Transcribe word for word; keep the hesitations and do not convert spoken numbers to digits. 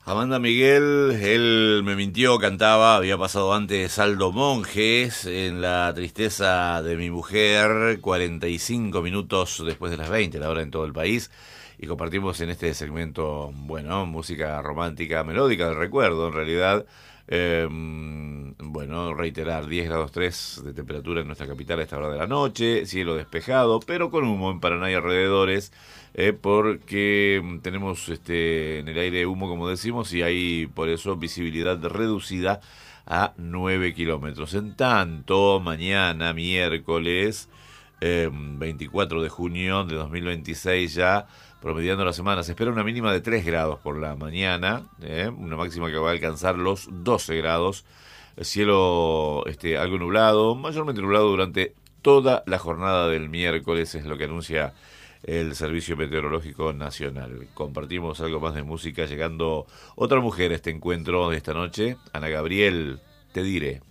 Amanda Miguel, él me mintió, cantaba, había pasado antes Aldo Monjes en La tristeza de mi mujer, cuarenta y cinco minutos después de las veinte, la hora en todo el país, y compartimos en este segmento, bueno, música romántica, melódica del recuerdo en realidad. Eh, bueno, reiterar, diez grados tres de temperatura en nuestra capital a esta hora de la noche, cielo despejado, pero con humo en Paraná y alrededores. Eh, porque tenemos este en el aire humo, como decimos, y hay por eso visibilidad reducida a nueve kilómetros. En tanto, mañana, miércoles eh, veinticuatro de junio de dos mil veintiséis, ya promediando la semana, se espera una mínima de tres grados por la mañana, eh, una máxima que va a alcanzar los doce grados. El cielo este, algo nublado, mayormente nublado durante toda la jornada del miércoles, es lo que anuncia el Servicio Meteorológico Nacional. Compartimos algo más de música, llegando otra mujer a este encuentro de esta noche, Ana Gabriel, Te diré.